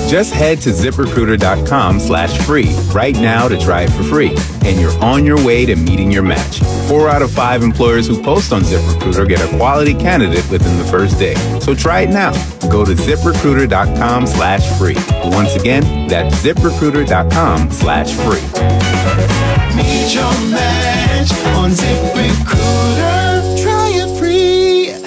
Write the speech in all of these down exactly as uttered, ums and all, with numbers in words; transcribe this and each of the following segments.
Just head to ZipRecruiter.com slash free right now to try it for free, and you're on your way to meeting your match. Four out of five employers who post on ZipRecruiter get a quality candidate within the first day. So try it now. Go to ZipRecruiter.com slash free. Once again, that's ZipRecruiter.com slash free. Meet your match on ZipRecruiter. Try it free.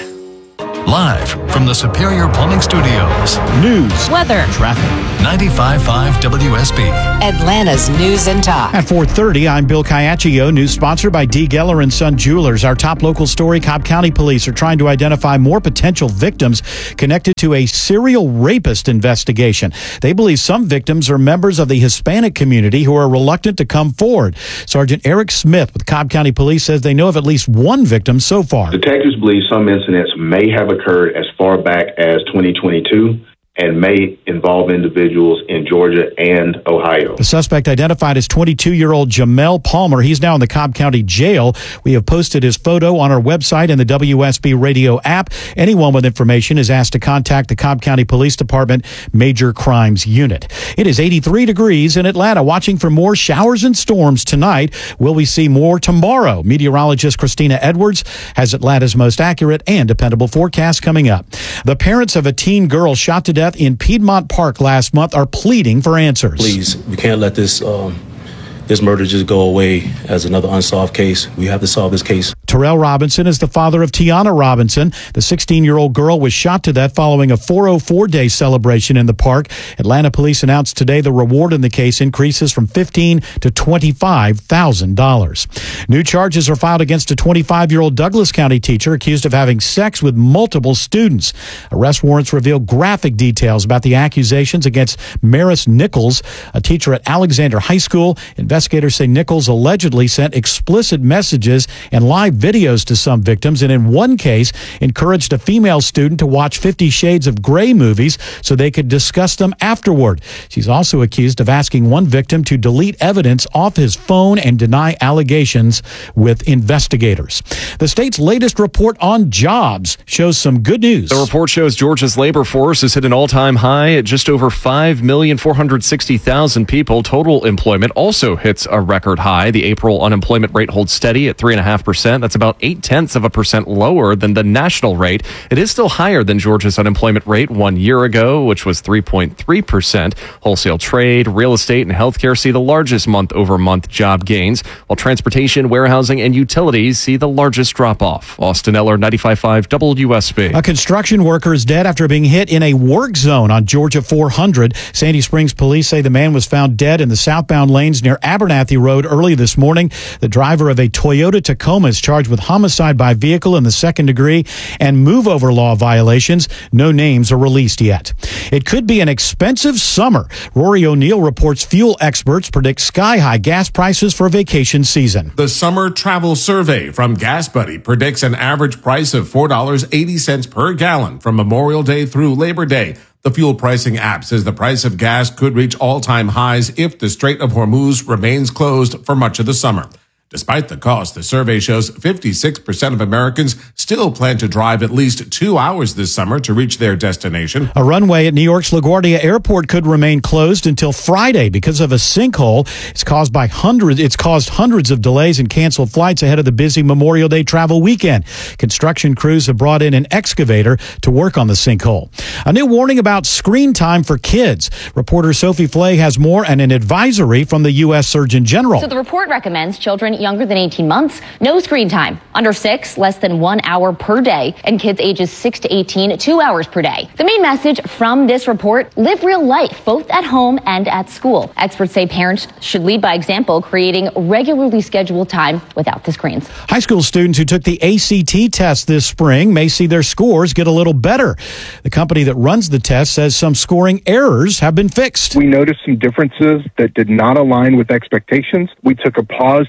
Live from the Superior Plumbing Studios. News, weather, traffic. ninety-five point five W S B. Atlanta's News and Talk. At four thirty, I'm Bill Caiaccio. News sponsored by D. Geller and Son Jewelers. Our top local story, Cobb County Police are trying to identify more potential victims connected to a serial rapist investigation. They believe some victims are members of the Hispanic community who are reluctant to come forward. Sergeant Eric Smith with Cobb County Police says they know of at least one victim so far. Detectives believe some incidents may have occurred as far back as twenty twenty-two and may involve individuals in Georgia and Ohio. The suspect identified as twenty-two-year-old Jamel Palmer. He's now in the Cobb County Jail. We have posted his photo on our website and the W S B radio app. Anyone with information is asked to contact the Cobb County Police Department Major Crimes Unit. It is eighty-three degrees in Atlanta. Watching for more showers and storms tonight. Will we see more tomorrow? Meteorologist Christina Edwards has Atlanta's most accurate and dependable forecast coming up. The parents of a teen girl shot to death in Piedmont Park last month are pleading for answers. Please, we can't let this um, this murder just go away as another unsolved case. We have to solve this case. Terrell Robinson is the father of Tiana Robinson. The sixteen-year-old girl was shot to death following a four oh four day celebration in the park. Atlanta police announced today the reward in the case increases from fifteen thousand dollars to twenty-five thousand dollars. New charges are filed against a twenty-five-year-old Douglas County teacher accused of having sex with multiple students. Arrest warrants reveal graphic details about the accusations against Maris Nichols, a teacher at Alexander High School. Investigators say Nichols allegedly sent explicit messages and live videos to some victims, and in one case encouraged a female student to watch Fifty Shades of Grey movies so they could discuss them afterward. She's also accused of asking one victim to delete evidence off his phone and deny allegations with investigators. The state's latest report on jobs shows some good news. The report shows Georgia's labor force has hit an all-time high at just over five million four hundred sixty thousand people. Total employment also hits a record high. The April unemployment rate holds steady at three point five percent. That's about eight-tenths of a percent lower than the national rate. It is still higher than Georgia's unemployment rate one year ago, which was three point three percent. Wholesale trade, real estate, and healthcare see the largest month-over-month job gains, while transportation, warehousing, and utilities see the largest drop-off. Austin Eller, ninety-five point five W S B. A construction worker is dead after being hit in a work zone on Georgia four hundred. Sandy Springs police say the man was found dead in the southbound lanes near Abernathy Road early this morning. The driver of a Toyota Tacoma is charged with homicide by vehicle in the second degree and move-over law violations. No names are released yet. It could be an expensive summer. Rory O'Neill reports fuel experts predict sky-high gas prices for vacation season. The Summer Travel Survey from GasBuddy predicts an average price of four dollars and eighty cents per gallon from Memorial Day through Labor Day. The fuel pricing app says the price of gas could reach all-time highs if the Strait of Hormuz remains closed for much of the summer. Despite the cost, the survey shows fifty-six percent of Americans still plan to drive at least two hours this summer to reach their destination. A runway at New York's LaGuardia Airport could remain closed until Friday because of a sinkhole. It's caused by hundreds. It's caused hundreds of delays and canceled flights ahead of the busy Memorial Day travel weekend. Construction crews have brought in an excavator to work on the sinkhole. A new warning about screen time for kids. Reporter Sophie Flay has more and an advisory from the U S Surgeon General. So the report recommends children younger than eighteen months, no screen time. Under six, less than one hour per day. And kids ages six to eighteen, two hours per day. The main message from this report, live real life, both at home and at school. Experts say parents should lead by example, creating regularly scheduled time without the screens. High school students who took the A C T test this spring may see their scores get a little better. The company that runs the test says some scoring errors have been fixed. We noticed some differences that did not align with expectations. We took a pause to see what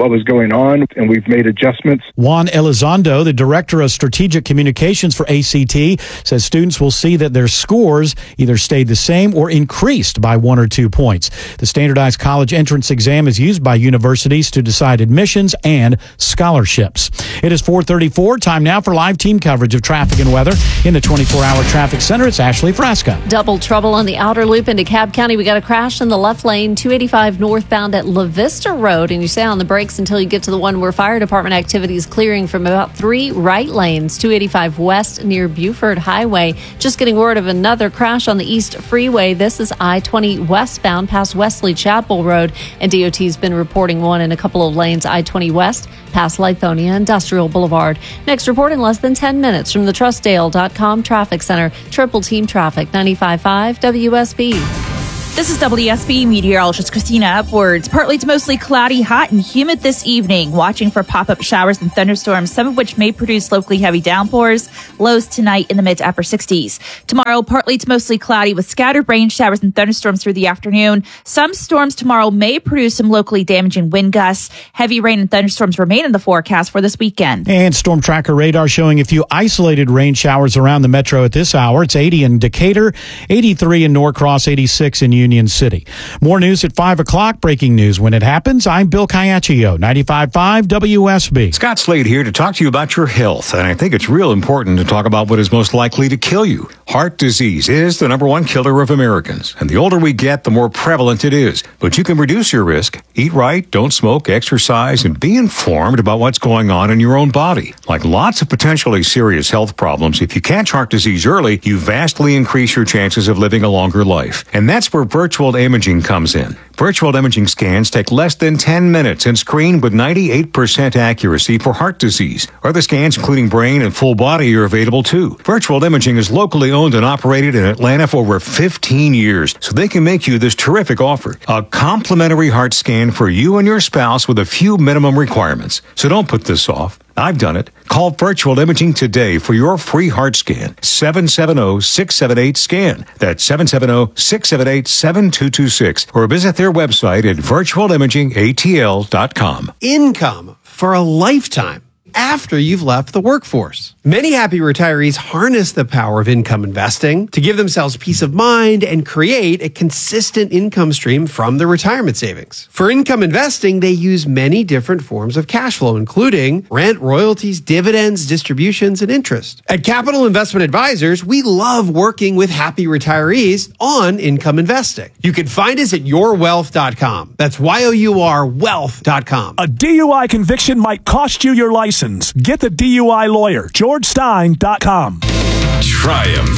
what was going on, and we've made adjustments. Juan Elizondo, the Director of Strategic Communications for A C T, says students will see that their scores either stayed the same or increased by one or two points. The standardized college entrance exam is used by universities to decide admissions and scholarships. It is four thirty-four. Time now for live team coverage of traffic and weather. In the twenty-four hour traffic center, it's Ashley Frasca. Double trouble on the outer loop into Cobb County. We got a crash in the left lane, two eighty-five northbound at La Vista Road, and you stay on the brakes until you get to the one where fire department activity is clearing from about three right lanes. two eighty-five west near Buford Highway. Just getting word of another crash on the East Freeway. This is I twenty westbound past Wesley Chapel Road, and D O T's been reporting one in a couple of lanes, I twenty west past Lithonia Industrial Boulevard. Next report in less than ten minutes from the Trustdale dot com Traffic Center. Triple Team Traffic, ninety-five point five W S B. This is W S B meteorologist Christina Upwards. Partly to mostly cloudy, hot and humid this evening. Watching for pop-up showers and thunderstorms, some of which may produce locally heavy downpours. Lows tonight in the mid to upper sixties. Tomorrow, partly to mostly cloudy with scattered rain showers and thunderstorms through the afternoon. Some storms tomorrow may produce some locally damaging wind gusts. Heavy rain and thunderstorms remain in the forecast for this weekend. And Storm Tracker radar showing a few isolated rain showers around the metro at this hour. It's eighty in Decatur, eighty-three in Norcross, eighty-six in Union City. More news at five o'clock. Breaking news when it happens. I'm Bill Caiaccio, ninety-five point five W S B. Scott Slade here to talk to you about your health. And I think it's real important to talk about what is most likely to kill you. Heart disease is the number one killer of Americans. And the older we get, the more prevalent it is. But you can reduce your risk. Eat right, don't smoke, exercise, and be informed about what's going on in your own body. Like lots of potentially serious health problems, if you catch heart disease early, you vastly increase your chances of living a longer life. And that's where virtual imaging comes in. Virtual imaging scans take less than ten minutes and screen with ninety-eight percent accuracy for heart disease. Other scans, including brain and full body, are available too. Virtual imaging is locally owned and operated in Atlanta for over fifteen years, so they can make you this terrific offer. A complimentary heart scan for you and your spouse with a few minimum requirements. So don't put this off. I've done it. Call Virtual Imaging today for your free heart scan. seven seven zero, six seven eight, SCAN. That's seven seven zero, six seven eight, seven two two six. Or visit their website at virtual imaging A T L dot com. Income for a lifetime after you've left the workforce. Many happy retirees harness the power of income investing to give themselves peace of mind and create a consistent income stream from their retirement savings. For income investing, they use many different forms of cash flow, including rent, royalties, dividends, distributions, and interest. At Capital Investment Advisors, we love working with happy retirees on income investing. You can find us at your wealth dot com. That's Y O U R wealth dot com. A D U I conviction might cost you your license. Get the D U I lawyer, george stein dot com. Triumph.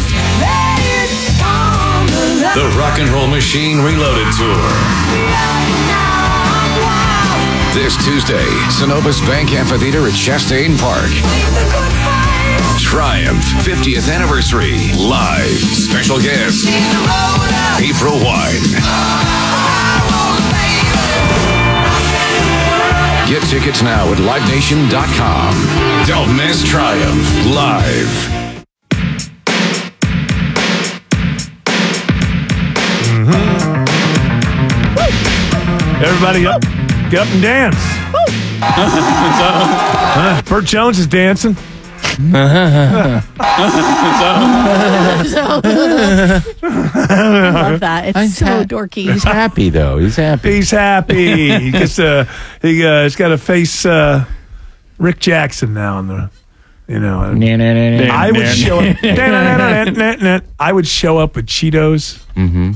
The Rock and Roll Machine Reloaded Tour. This Tuesday, Synovus Bank Amphitheater at Chastain Park. Triumph fiftieth Anniversary Live. Special guest, April Wine. Get tickets now at live nation dot com. Don't miss Triumph Live. Mm-hmm. Everybody up, get up and dance. uh, Burt Jones is dancing. Love that. It's He's so ha- dorky. He's happy though. He's happy. He's happy. he gets uh, he uh, he's got to face uh, Rick Jackson now in the, you know. Uh, I would show up. I would show up with Cheetos. Mm-hmm.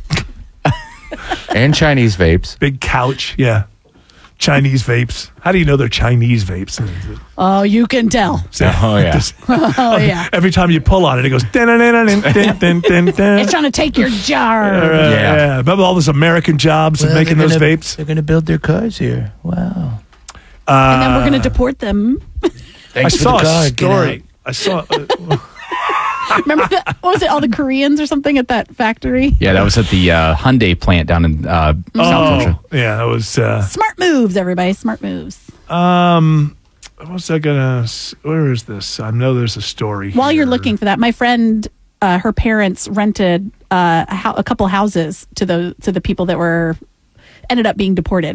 And Chinese vapes. Big couch. Yeah. Chinese vapes. How do you know they're Chinese vapes? Oh, you can tell. Oh, yeah. Oh, yeah. Every time you pull on it, it goes... Dun, dun, dun, dun, dun, dun, dun, dun. It's trying to take your jar. Uh, yeah. yeah. Remember all those American jobs well, of making those gonna, vapes? They're going to build their cars here. Wow. Uh, and then we're going to deport them. I saw a story. I saw... Uh, Remember that? What was it? All the Koreans or something at that factory? Yeah, that was at the uh, Hyundai plant down in uh, oh, South Georgia. Yeah, that was... Uh, smart moves, everybody. Smart moves. Um, what was I going to... Where is this? I know there's a story While here. you're looking for that, my friend, uh, her parents rented uh, a, ho- a couple houses to the to the people that were... ended up being deported.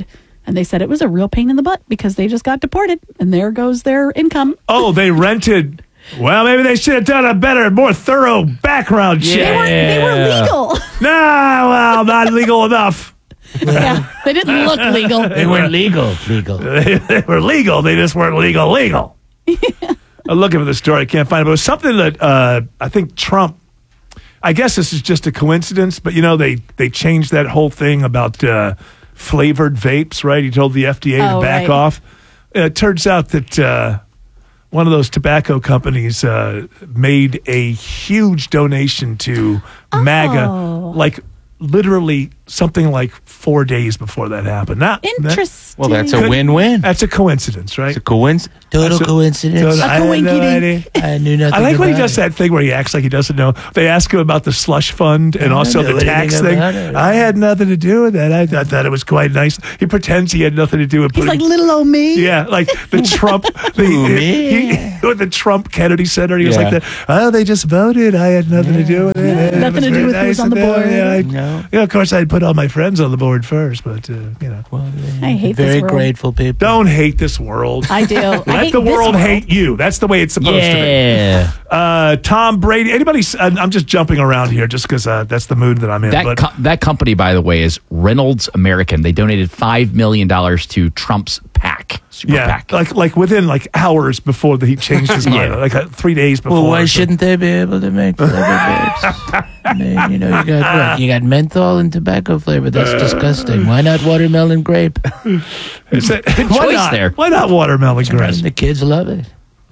And they said it was a real pain in the butt because they just got deported, and there goes their income. Oh, they rented. Well, maybe they should have done a better, more thorough background check. They, weren't, they were legal. Nah, well, not legal enough. Yeah, they didn't look legal. They weren't legal. Legal. they, they were legal. They just weren't legal. Legal. I'm looking for the story. I can't find it. But it was something that uh, I think Trump. I guess this is just a coincidence, but you know they they changed that whole thing about uh, flavored vapes, right? He told the F D A Oh, to back right. off. Uh, it turns out that uh, one of those tobacco companies uh, made a huge donation to MAGA, Oh. like literally something like four days before that happened. Not, Interesting. Well, that's a win-win. That's a coincidence, right? It's a coincidence. Total That's a- coincidence. total- I had no idea. I knew nothing I like when he about does it. that thing where he acts like he doesn't know. They ask him about the slush fund and I also don't the know tax anything thing. about it. I had nothing to do with that. I thought that it was quite nice. He pretends he had nothing to do with He's like putting. little old me. Yeah, like the Trump, the, me? he, with the Trump Kennedy Center. He was Yeah. like that. Oh, they just voted. I had nothing to do with it. It Nothing was to do very with who's nice on the of them. board. Yeah, I, No. yeah, of course, I'd put all my friends on the board first, but uh, you know, I hate Very this world. grateful people. don't hate this world. I do. I Let hate the this world world. hate you. That's the way it's supposed to be. Yeah. Uh, Tom Brady. Anybody? s- I'm I'm just jumping around here just because uh, that's the mood that I'm in. That but co- that company, by the way, is Reynolds American. They donated five million dollars to Trump's PAC, super yeah, PAC. like like within like hours before the, he changed his mind, Yeah. like uh, three days before. Well, why so- shouldn't they be able to make flavor vapes? I mean, you know, you got what? You got menthol and tobacco flavor. That's disgusting. Why not watermelon grape? Is it- Good why choice not? there. Why not watermelon grape? The kids love it.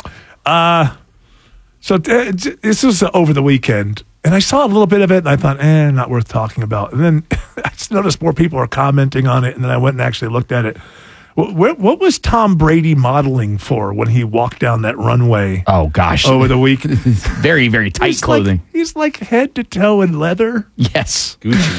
Uh, so uh, j- this was uh, over the weekend, and I saw a little bit of it, and I thought, eh, not worth talking about. And then I just noticed more people are commenting on it, and then I went and actually looked at it. What, what, what was Tom Brady modeling for when he walked down that runway Oh gosh, over the weekend? very very tight He's clothing. Like, he's like head to toe in leather. Yes,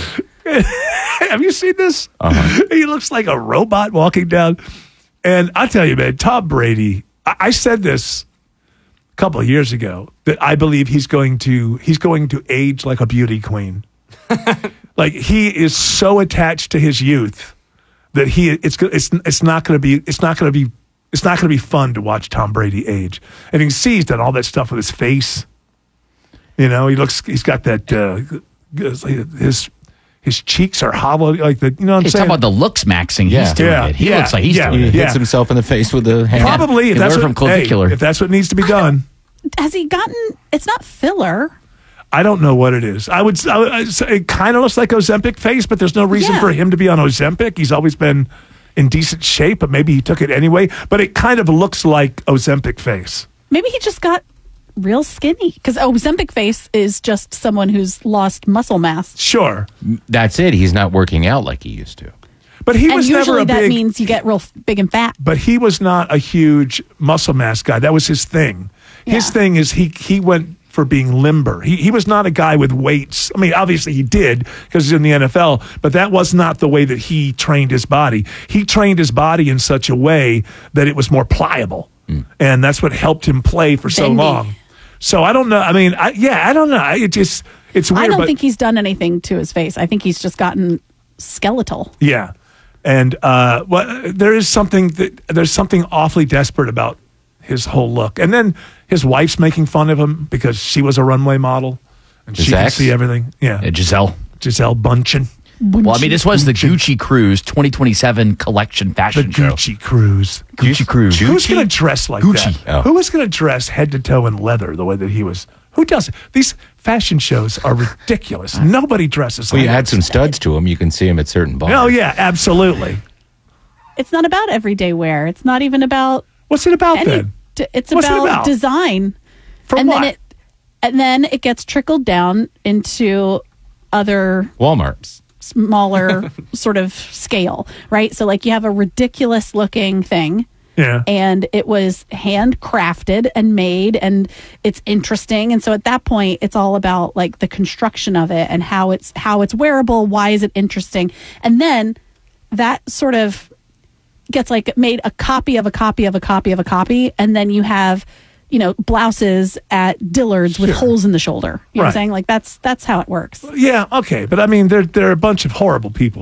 Have you seen this? Uh-huh. He looks like a robot walking down. And I tell you, man, Tom Brady. I, I said this a couple of years ago that I believe he's going to he's going to age like a beauty queen. Like he is so attached to his youth that he it's go- it's it's not going to be it's not going to be it's not going to be fun to watch Tom Brady age. And he sees that all that stuff with his face. You know, he looks he's got that uh, his his cheeks are hollow like the you know what I'm he's saying. talking about the looks maxing. Yeah. He's doing Yeah, it. He yeah, looks like he's yeah. doing He it. Yeah. hits himself in the face with the hand. Probably if He that's learned what, from hey, clavicular. if that's what needs to be done. Has he gotten? It's not filler. I don't know what it is. I would, I would I'd say it kind of looks like Ozempic face, but there's no reason Yeah. for him to be on Ozempic. He's always been in decent shape, but maybe he took it anyway. But it kind of looks like Ozempic face. Maybe he just got real skinny because Ozempic face is just someone who's lost muscle mass. Sure, That's it. He's not working out like he used to. but he and was usually never a that big. means you get real f- big and fat. but he was not a huge muscle mass guy. That was his thing. His Yeah. thing is he he went for being limber. He he was not a guy with weights. I mean, obviously he did because he's in the N F L, but that was not the way that he trained his body. He trained his body in such a way that it was more pliable, and that's what helped him play for so Bendy. long. So I don't know. I mean, I, yeah, I don't know. I- It just it's weird. I don't but, think he's done anything to his face. I think he's just gotten skeletal. Yeah, and uh, well, there is something that there's something awfully desperate about his whole look, and then his wife's making fun of him because she was a runway model and His she can ex? see everything. Yeah, Uh, Giselle. Giselle Bundchen, Well, I mean, this was the Gucci Cruise twenty twenty-seven collection the fashion show. Gucci Cruise. Gucci Cruise. Who's going to dress like Gucci. that? Oh. Who is going to dress head to toe in leather the way that he was? Who does it? These fashion shows are ridiculous. Nobody dresses. Well, like you add that. some studs to him. You can see him at certain bars. Oh yeah, absolutely. It's not about everyday wear. It's not even about What's it about any. then? d- It's What's it about, about? design. For and what? then it and then it gets trickled down into other Walmart. smaller sort of scale, right? So like you have a ridiculous looking thing. Yeah. And it was handcrafted and made and it's interesting. And so at that point it's all about like the construction of it and how it's how it's wearable, why is it interesting? And then that sort of gets like made a copy of a copy of a copy of a copy, and then you have, you know, blouses at Dillard's with Sure. holes in the shoulder. You know what Right. I'm saying? Like that's that's how it works. Yeah, okay, but I mean, they're they're a bunch of horrible people.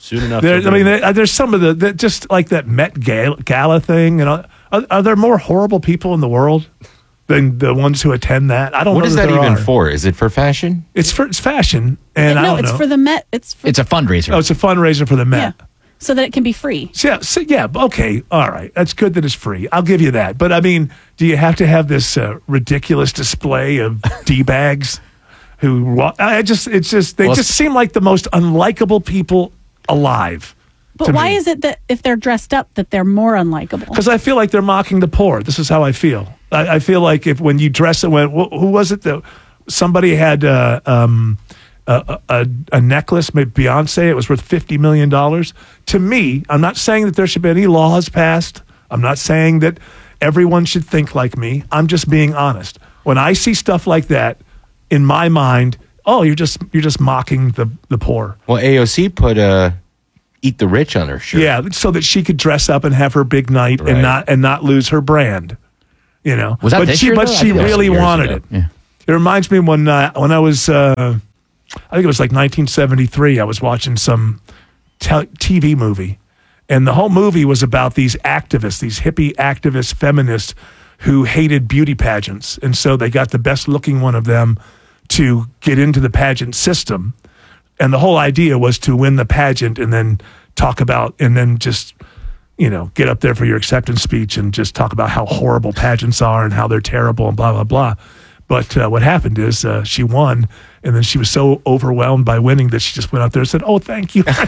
Soon enough. There, I mean, there, there's some of the, the just like that Met Gala, Gala thing. You know, are, are there more horrible people in the world than the ones who attend that? I don't. What know is that that there even are. for? Is it for fashion? It's for it's fashion, and I no, don't it's know. for the Met. It's for, It's a fundraiser. Oh, it's a fundraiser for the Met. yeah, so that it can be free. So, yeah, so, yeah, okay, all right. That's good that it's free. I'll give you that. But I mean, do you have to have this uh, ridiculous display of d bags? Who I just it's just they Well, just seem like the most unlikable people alive. But why is it that if they're dressed up that they're more unlikable? Because I feel like they're mocking the poor. This is how I feel. I, I feel like if when you dress it, when who was it that somebody had uh, um, a, a, a necklace, maybe Beyonce, it was worth fifty million dollars. To me, I'm not saying that there should be any laws passed. I'm not saying that everyone should think like me. I'm just being honest. When I see stuff like that, in my mind, oh, you're just you're just mocking the, the poor. Well, A O C put uh, "Eat the Rich" on her shirt. Yeah, so that she could dress up and have her big night Right. and not and not lose her brand. You know, Was that but this she year, but though? I she think that was really years wanted ago. it. Yeah. It reminds me when uh, when I was uh, I think it was like nineteen seventy-three. I was watching some te- T V movie, and the whole movie was about these activists, these hippie activist feminists who hated beauty pageants, and so they got the best looking one of them to get into the pageant system. And the whole idea was to win the pageant and then talk about, and then just, you know, get up there for your acceptance speech and just talk about how horrible pageants are and how they're terrible and blah, blah, blah. But uh, what happened is uh, she won, and then she was so overwhelmed by winning that she just went out there and said, "Oh, thank you." and,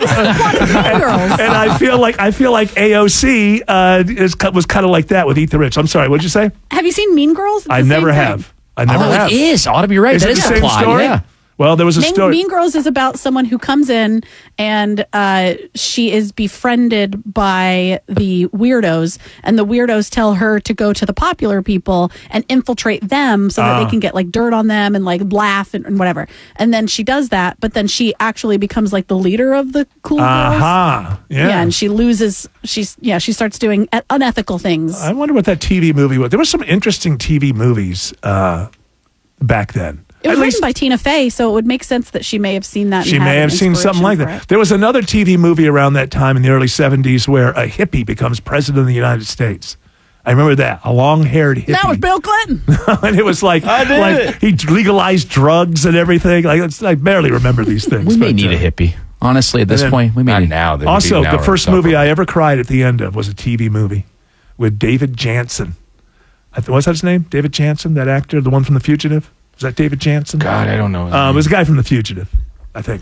and I feel like I feel like A O C uh, is, was kind of like that with Eat the Rich. I'm sorry, what'd you say? Have you seen Mean Girls? It's I the never same have. thing. I never Oh, have. it is. Ought to be right. Is That it is the the same plot, story? yeah. Well, there was a Mean, story. Mean Girls is about someone who comes in and uh, she is befriended by the weirdos, and the weirdos tell her to go to the popular people and infiltrate them so that Ah. they can get like dirt on them and like laugh and, and whatever. And then she does that, but then she actually becomes like the leader of the cool girls. Aha. Yeah. Yeah, and she loses. She's yeah. She starts doing e- unethical things. I wonder what that T V movie was. There were some interesting T V movies uh, back then. It was At written least by Tina Fey, so it would make sense that she may have seen that. and she had may an have seen something like inspiration for that. There was another T V movie around that time in the early seventies where a hippie becomes president of the United States. I remember that. A long-haired hippie. it. That was Bill Clinton. and it was like, I did like he legalized drugs and everything. Like it's, I barely remember these things. We may but, need uh, a hippie. Honestly, at this then- point, we may Not need now. The Also, hippies now the are first movie insufferable. I ever cried at the end of was a T V movie with David Jansen. I th- what's that his name? David Jansen, that actor, the one from The Fugitive. Was that David Jansen? God, I don't know. his Um, name. it was a guy from The Fugitive, I think.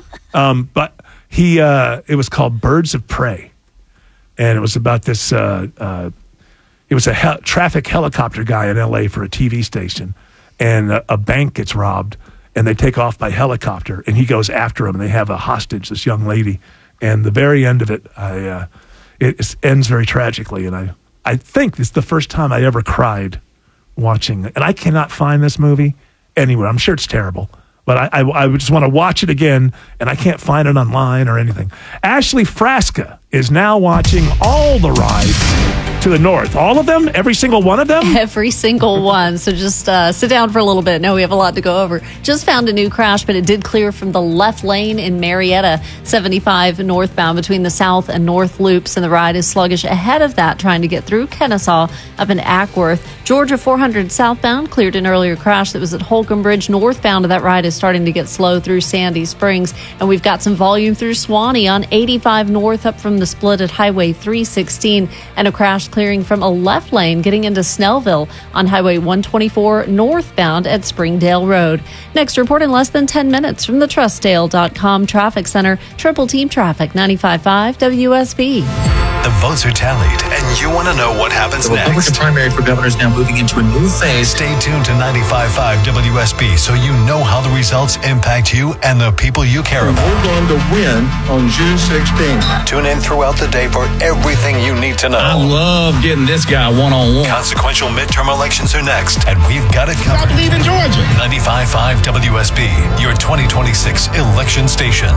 um, but he, uh, it was called Birds of Prey, and it was about this. Uh, uh, it was a hel- traffic helicopter guy in L A for a T V station, and a, a bank gets robbed, and they take off by helicopter, and he goes after him, and they have a hostage, this young lady, and the very end of it, I, uh, it is- ends very tragically, and I, I think it's the first time I ever cried watching it, and I cannot find this movie anywhere. I'm sure it's terrible, but I, I, I would just want to watch it again, and I can't find it online or anything. Ashley Frasca is now watching all the rides to the north. All of them? Every single one of them? Every single one. So just uh, sit down for a little bit. No, we have a lot to go over. Just found a new crash, but it did clear from the left lane in Marietta, seventy-five northbound between the south and north loops, and the ride is sluggish ahead of that, trying to get through Kennesaw up in Ackworth. Georgia four hundred southbound cleared an earlier crash that was at Holcomb Bridge northbound, and that ride is starting to get slow through Sandy Springs. And we've got some volume through Swanee on eighty-five north up from the split at Highway three sixteen, and a crash clearing from a left lane getting into Snellville on Highway one twenty-four northbound at Springdale Road. Next report in less than ten minutes from the trust dale dot com Traffic Center. Triple Team Traffic, ninety-five point five W S B. The votes are tallied, and you want to know what happens The Republican next. primary for governor is now moving into a new phase. Stay tuned to ninety-five point five W S B so you know how the results impact you and the people you care about. We're going to win on June sixteenth. Tune in throughout the day for everything you need to know. I love getting this guy one-on-one. Consequential midterm elections are next, and we've got it covered. I believe in Georgia. ninety-five point five W S B, your twenty twenty-six election station.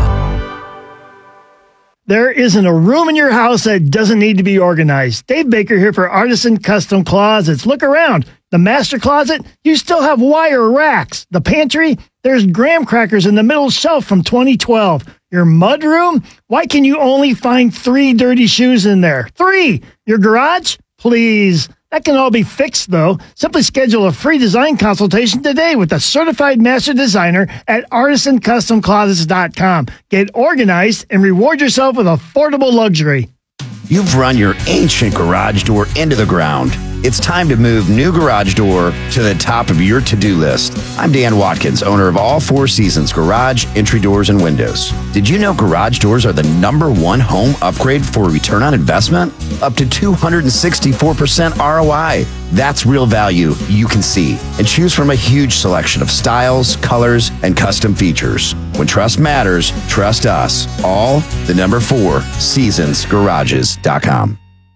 There isn't a room in your house that doesn't need to be organized. Dave Baker here for Artisan Custom Closets. Look around. The master closet, you still have wire racks. The pantry, there's graham crackers in the middle shelf from twenty twelve. Your mudroom? Why can you only find three dirty shoes in there? Three! Your garage? Please. That can all be fixed, though. Simply schedule a free design consultation today with a certified master designer at artisan custom closets dot com. Get organized and reward yourself with affordable luxury. You've run your ancient garage door into the ground. It's time to move new garage door to the top of your to-do list. I'm Dan Watkins, owner of All Four Seasons Garage, Entry Doors, and Windows. Did you know garage doors are the number one home upgrade for return on investment? Up to two hundred sixty-four percent R O I. That's real value you can see. And choose from a huge selection of styles, colors, and custom features. When trust matters, trust us. All the number four, seasons garages dot com.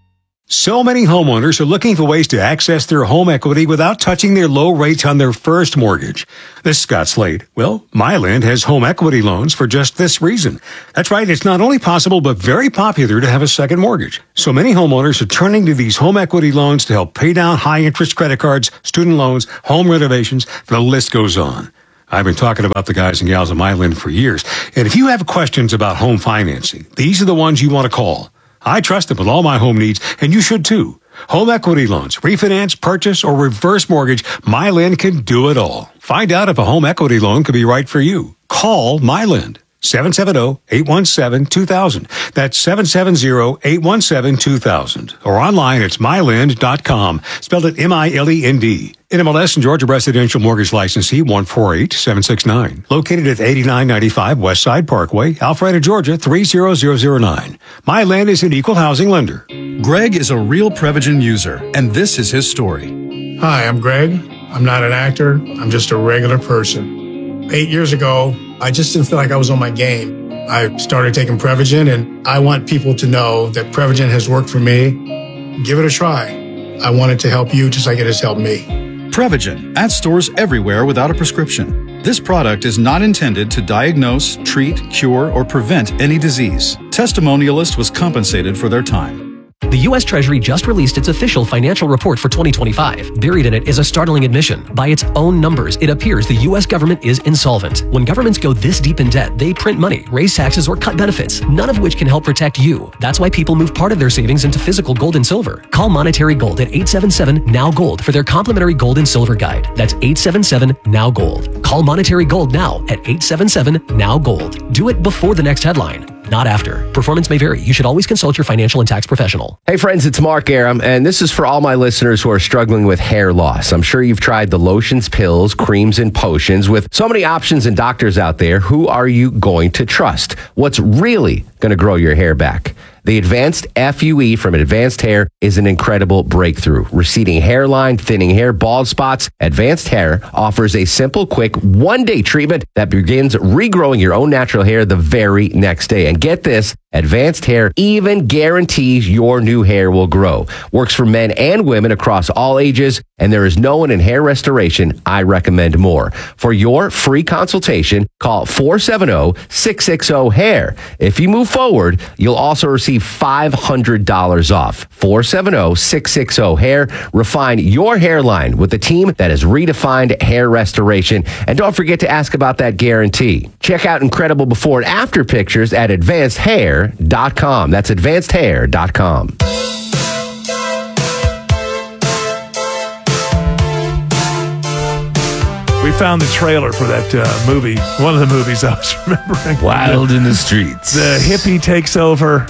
So many homeowners are looking for ways to access their home equity without touching their low rates on their first mortgage. This is Scott Slade. Well, Myland has home equity loans for just this reason. That's right, it's not only possible but very popular to have a second mortgage. So many homeowners are turning to these home equity loans to help pay down high-interest credit cards, student loans, home renovations, the list goes on. I've been talking about the guys and gals at Myland for years. And if you have questions about home financing, these are the ones you want to call. I trust them with all my home needs, and you should too. Home equity loans, refinance, purchase, or reverse mortgage, Myland can do it all. Find out if a home equity loan could be right for you. Call Myland. seven seven zero, eight one seven, two thousand. That's seven seven zero, eight one seven, two thousand. Or online, it's myland dot com. Spelled it M I L E N D. N M L S and Georgia Residential Mortgage Licensee one four eight seven six nine. Located at eighty-nine ninety-five West Side Parkway, Alpharetta, Georgia three zero zero zero nine. Myland is an equal housing lender. Greg is a real Prevagen user, and this is his story. Hi, I'm Greg. I'm not an actor. I'm just a regular person. Eight years ago, I just didn't feel like I was on my game. I started taking Prevagen, and I want people to know that Prevagen has worked for me. Give it a try. I want it to help you just like it has helped me. Prevagen, at stores everywhere without a prescription. This product is not intended to diagnose, treat, cure, or prevent any disease. Testimonialist was compensated for their time. The U S Treasury just released its official financial report for twenty twenty-five. Buried in it is a startling admission. By its own numbers, it appears the U S government is insolvent. When governments go this deep in debt, they print money, raise taxes, or cut benefits, none of which can help protect you. That's why people move part of their savings into physical gold and silver. Call Monetary Gold at eight seven seven, N O W, GOLD for their complimentary gold and silver guide. That's eight seven seven, N O W, GOLD. Call Monetary Gold now at eight seven seven, N O W, GOLD. Do it before the next headline, not after. Performance may vary. You should always consult your financial and tax professional. Hey friends, it's Mark Aram, and this is for all my listeners who are struggling with hair loss. I'm sure you've tried the lotions, pills, creams, and potions. With so many options and doctors out there, who are you going to trust? What's really going to grow your hair back? The Advanced F U E from Advanced Hair is an incredible breakthrough. Receding hairline, thinning hair, bald spots. Advanced Hair offers a simple, quick, one-day treatment that begins regrowing your own natural hair the very next day. And get this, Advanced Hair even guarantees your new hair will grow. Works for men and women across all ages, and there is no one in hair restoration I recommend more. For your free consultation, call four seven zero, six six zero, hair. If you move forward, you'll also receive five hundred dollars off. four seven zero, six six zero, hair. Refine your hairline with a team that has redefined hair restoration. And don't forget to ask about that guarantee. Check out incredible before and after pictures at advanced hair dot com. That's advanced hair dot com. We found the trailer for that uh, movie. One of the movies I was remembering. Wild in the Streets. The hippie takes over.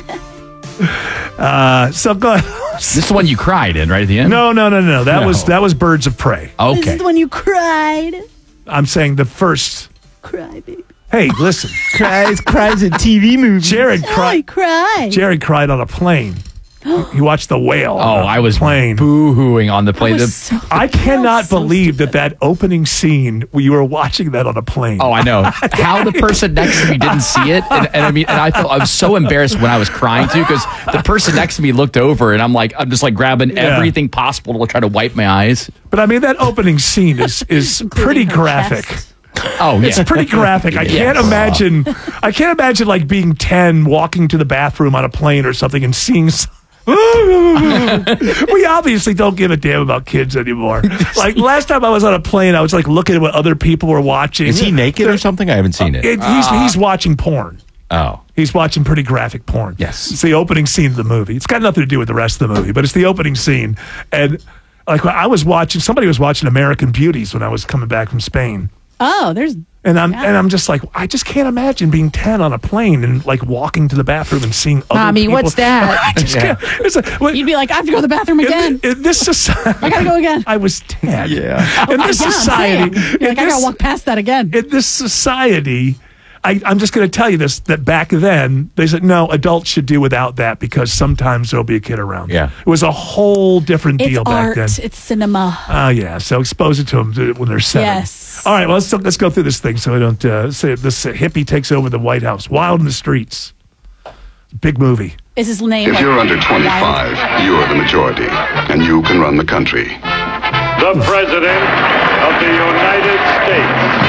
uh, so go ahead. This is the one you cried in, right at the end? No, no, no, no. That No. was that was Birds of Prey. Okay. This is the one you cried. I'm saying the first. Cry, baby. Hey, listen. Cries, cries a T V movie. Jared I cried. cried. Jared cried on a plane. He watched The Whale. Oh, I was plane. boo-hooing on the plane. was The- so- I cannot so believe that that opening scene, you were watching that on a plane. Oh, I know. How the person next to me didn't see it. And, and I mean, and I felt I was so embarrassed when I was crying too, because the person next to me looked over and I'm like, I'm just like grabbing Yeah. everything possible to try to wipe my eyes. But I mean, that opening scene is, is pretty her graphic. chest. Oh, yeah. It's pretty graphic. I Yes. can't imagine. I can't imagine like being ten, walking to the bathroom on a plane or something, and seeing s- We obviously don't give a damn about kids anymore. Like last time I was on a plane, I was like looking at what other people were watching. Is he naked or something? I haven't seen it. It- he's, he's watching porn. Oh. He's watching pretty graphic porn. Yes. It's the opening scene of the movie. It's got nothing to do with the rest of the movie, but it's the opening scene. And like I was watching, somebody was watching American Beauties when I was coming back from Spain. Oh, there's And I'm Yeah. and I'm just like, I just can't imagine being ten on a plane and like walking to the bathroom and seeing other Mommy, people. what's that? I just Yeah. can't. It's like, well, You'd be like, I have to go to the bathroom again. in, in this society, I gotta go again. I was ten. Yeah. In this Yeah, I'm society, saying. You're in like, I this- gotta walk past that again. in this society, I, I'm just going to tell you this, that back then, they said, no, adults should do without that because sometimes there'll be a kid around. Yeah. It was a whole different It's deal back art. then. It's cinema. Oh, yeah. So expose it to them when they're seven. Yes. All right, well, let's, let's go through this thing so I don't uh, say this uh, hippie takes over the White House. Wild in the Streets. Big movie. Is his name? If like, you're under Wild? twenty-five, you are the majority, and you can run the country. The President of the United States.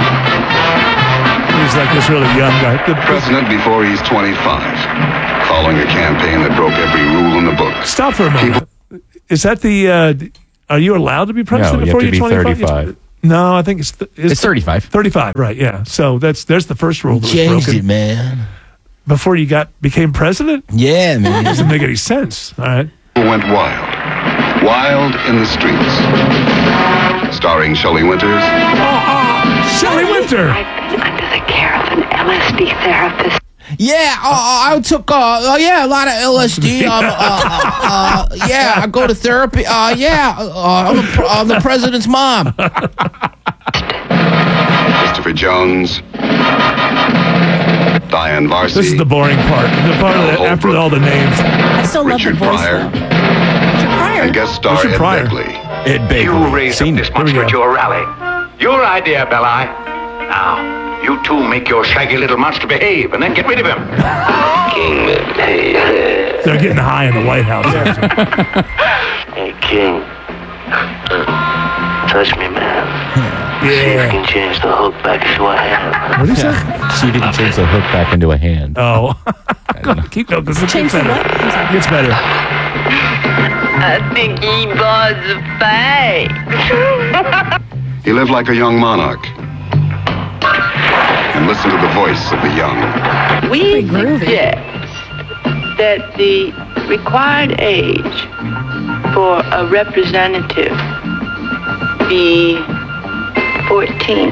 He's like this really young guy. The President before he's twenty-five, following a campaign that broke every rule in the book. Stop for a moment. Is that the? Uh, are you allowed to be president No, you before have to you're be twenty-five? thirty-five. No, I think it's th- It's thirty-five. thirty-five, right? Yeah. So that's there's the first rule that was Changed broken it, man. before you got became president. Yeah, man. Doesn't make any sense. All right. Went wild, wild in the streets. Starring Shelley Winters, Shelley Winter. Under the care of an L S D therapist. Yeah, uh, I took uh, uh, yeah a lot of L S D. Um, uh, uh, uh, yeah, I go to therapy. Uh, yeah, uh, I'm, the, I'm the president's mom. Christopher Jones, Diane Varsi. This is the boring part. The part Al that, after Holbrook. all the names. I still love Richard the voice. Pryor, though. Richard Pryor. and guest star Richard Ed Pryor. Begley. Ed Begley. You raised up Seen this it. much Here we for go. your rally. Your idea, Belli. Now, you two make your shaggy little monster behave and then get rid of him. King, hey, They're getting high in the White House. hey, King. Uh, touch me, man. See if you Yeah. can change the hook back to a hand. What is that? See if you can change the hook back into a hand. Oh. Keep going because it gets Change the better. what? I'm sorry. It gets better. I think he was fine. He lived like a young monarch and listened to the voice of the young. We Pretty groovy. suggest that the required age for a representative be fourteen.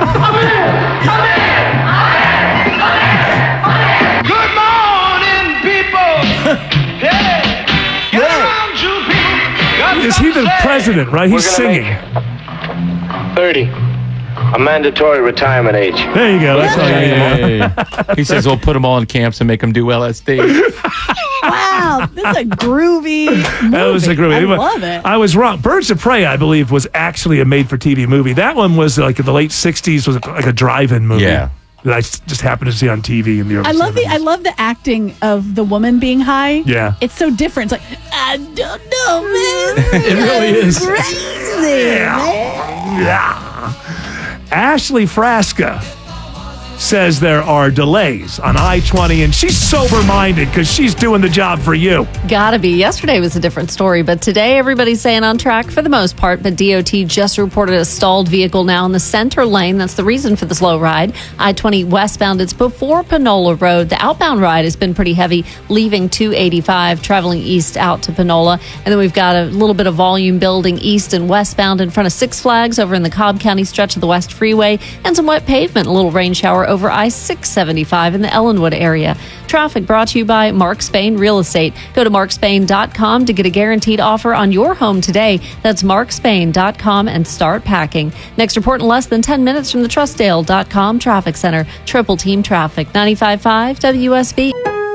Good morning, people. Yeah. Get around, you people. Got Is he the president, right? He's We're gonna singing. thirty. A mandatory retirement age. There you go. That's all you need. Hey. He says we'll put them all in camps and make them do L S D. Wow, this is a groovy movie. That was a groovy. I love it. I was wrong. Birds of Prey, I believe, was actually a made-for-T V movie. That one was like in the late sixties, was like a drive-in movie. Yeah. That I s- just happened to see on T V in the early I love the seventies. I love the acting of the woman being high. Yeah. It's so different. It's like I don't know, man. It really is. Crazy. Yeah. Yeah. Ashley Frasca says there are delays on I twenty, and she's sober-minded because she's doing the job for you. Gotta be. Yesterday was a different story, but today everybody's saying on track for the most part. But D O T just reported a stalled vehicle now in the center lane. That's the reason for the slow ride. I twenty westbound, it's before Panola Road. The outbound ride has been pretty heavy, leaving two eighty-five, traveling east out to Panola. And then we've got a little bit of volume building east and westbound in front of Six Flags over in the Cobb County stretch of the West Freeway, and some wet pavement, a little rain shower over I six seventy-five in the Ellenwood area. Traffic brought to you by Mark Spain Real Estate. Go to mark spain dot com to get a guaranteed offer on your home today. That's mark spain dot com and start packing. Next report in less than ten minutes from the trustdale dot com Traffic Center. Triple Team Traffic. ninety-five point five W S B.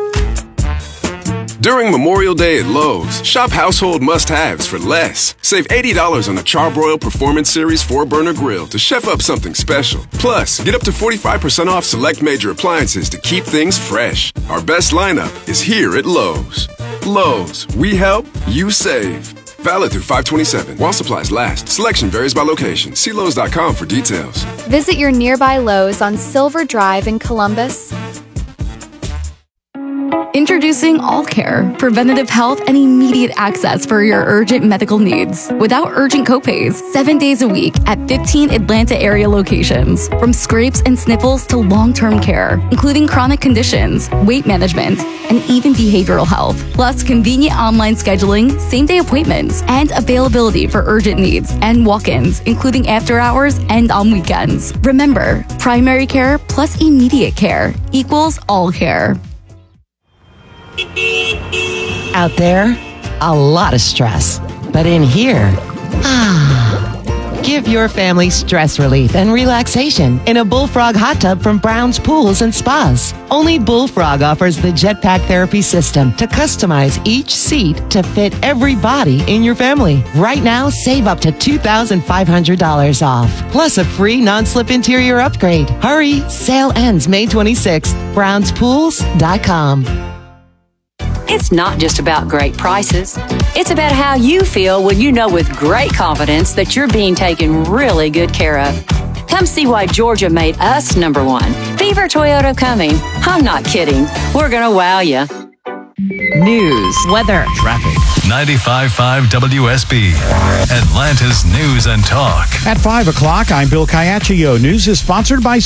During Memorial Day at Lowe's, shop household must-haves for less. Save eighty dollars on a Charbroil Performance Series four burner grill to chef up something special. Plus, get up to forty-five percent off select major appliances to keep things fresh. Our best lineup is here at Lowe's. Lowe's, we help, you save. Valid through five twenty-seven. While supplies last. Selection varies by location. See Lowe's dot com for details. Visit your nearby Lowe's on Silver Drive in Columbus. Introducing All Care, preventative health and immediate access for your urgent medical needs without urgent copays, seven days a week at fifteen Atlanta area locations. From scrapes and sniffles to long-term care, including chronic conditions, weight management, and even behavioral health. Plus convenient online scheduling, same-day appointments, and availability for urgent needs and walk-ins, including after hours and on weekends. Remember, primary care plus immediate care equals All Care. Out there, a lot of stress. But in here, ah, give your family stress relief and relaxation in a Bullfrog hot tub from Brown's Pools and Spas. Only Bullfrog offers the Jetpack Therapy System to customize each seat to fit every body in your family. Right now, save up to two thousand five hundred dollars off, plus a free non-slip interior upgrade. Hurry, sale ends May twenty-sixth. browns pools dot com. It's not just about great prices. It's about how you feel when you know with great confidence that you're being taken really good care of. Come see why Georgia made us number one. Beaver Toyota of Cumming. I'm not kidding. We're going to wow you. News, weather, traffic. ninety-five point five W S B, Atlanta's News and Talk. At five o'clock, I'm Bill Caiaccio. News is sponsored by